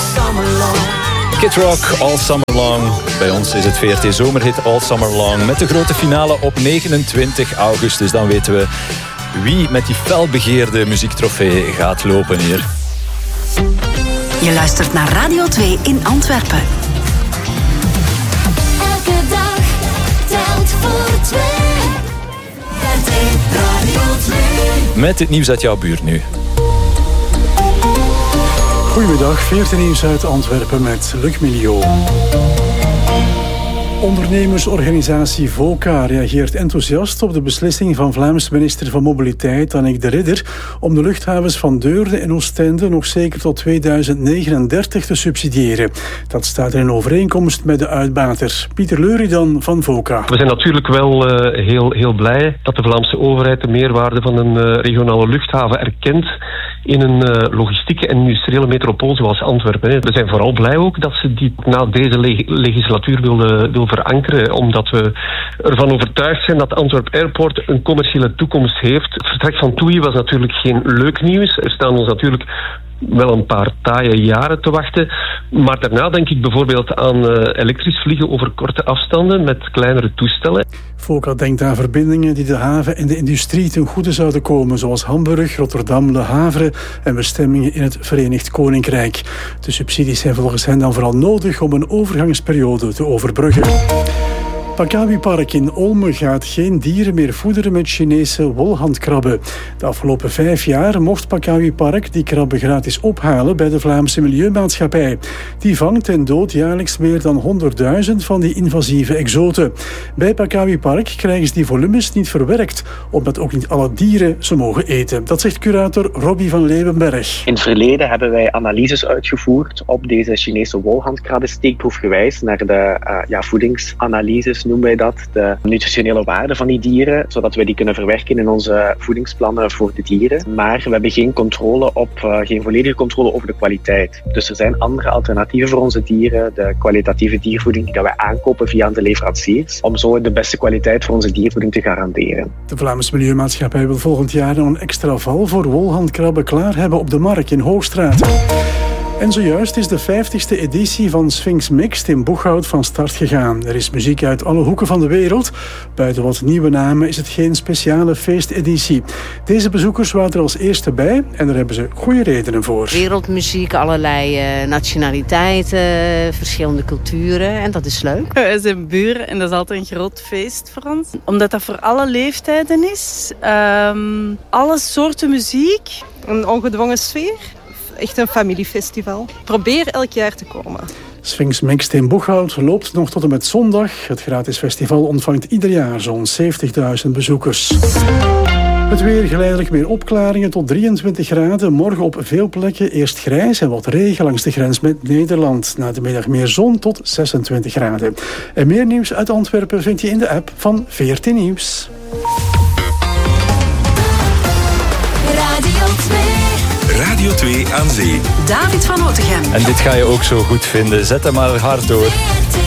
Kid Rock, All Summer Long. Bij ons is het VRT Zomerhit All Summer Long. Met de grote finale op 29 augustus. Dan weten we wie met die felbegeerde muziektrofee gaat lopen hier. Je luistert naar Radio 2 in Antwerpen. Elke dag telt voor twee. Radio 2. Met het nieuws uit jouw buurt nu. Goedemiddag, 14 nieuws uit Antwerpen met Luc Milio. Ondernemersorganisatie VOCA reageert enthousiast op de beslissing van Vlaams minister van Mobiliteit Annick de Ridder om de luchthavens van Deurne en Oostende nog zeker tot 2039 te subsidiëren. Dat staat in een overeenkomst met de uitbater. Pieter Leuridan van VOCA. We zijn natuurlijk wel heel blij dat de Vlaamse overheid de meerwaarde van een regionale luchthaven erkent in een logistieke en industriële metropool zoals Antwerpen. We zijn vooral blij ook dat ze die na deze legislatuur wil verankeren, omdat we ervan overtuigd zijn dat Antwerp Airport een commerciële toekomst heeft. Het vertrek van TUI was natuurlijk geen leuk nieuws. Er staan ons natuurlijk wel een paar taaie jaren te wachten. Maar daarna denk ik bijvoorbeeld aan elektrisch vliegen over korte afstanden met kleinere toestellen. VOCA denkt aan verbindingen die de haven en de industrie ten goede zouden komen, zoals Hamburg, Rotterdam, Le Havre en bestemmingen in het Verenigd Koninkrijk. De subsidies zijn volgens hen dan vooral nodig om een overgangsperiode te overbruggen. Pakawi Park in Olme gaat geen dieren meer voederen met Chinese wolhandkrabben. De afgelopen 5 jaar mocht Pakawi Park die krabben gratis ophalen bij de Vlaamse Milieumaatschappij. Die vangt en doodt jaarlijks meer dan 100.000 van die invasieve exoten. Bij Pakawi Park krijgen ze die volumes niet verwerkt, omdat ook niet alle dieren ze mogen eten. Dat zegt curator Robbie van Leeuwenberg. In het verleden hebben wij analyses uitgevoerd op deze Chinese wolhandkrabben, steekproefgewijs naar de voedingsanalyses, noemen wij dat, de nutritionele waarde van die dieren, zodat wij die kunnen verwerken in onze voedingsplannen voor de dieren. Maar we hebben geen volledige controle over de kwaliteit. Dus er zijn andere alternatieven voor onze dieren, de kwalitatieve diervoeding die wij aankopen via de leveranciers, om zo de beste kwaliteit voor onze diervoeding te garanderen. De Vlaamse Milieumaatschappij wil volgend jaar een extra val voor wolhandkrabben klaar hebben op de markt in Hoogstraat. En zojuist is de 50e editie van Sphinx Mixed in Boeghout van start gegaan. Er is muziek uit alle hoeken van de wereld. Buiten wat nieuwe namen is het geen speciale feesteditie. Deze bezoekers waren er als eerste bij en daar hebben ze goede redenen voor. Wereldmuziek, allerlei nationaliteiten, verschillende culturen en dat is leuk. Wij zijn buren en dat is altijd een groot feest voor ons. Omdat dat voor alle leeftijden is. Alle soorten muziek, een ongedwongen sfeer. Echt een familiefestival. Probeer elk jaar te komen. Sphinx Mixed in Boeghout loopt nog tot en met zondag. Het gratis festival ontvangt ieder jaar zo'n 70.000 bezoekers. Het weer, geleidelijk meer opklaringen tot 23 graden. Morgen op veel plekken eerst grijs en wat regen langs de grens met Nederland. Na de middag meer zon tot 26 graden. En meer nieuws uit Antwerpen vind je in de app van VRT Nieuws. Radio 2. Radio 2 aan zee. David van Otegem. En dit ga je ook zo goed vinden. Zet hem maar hard door.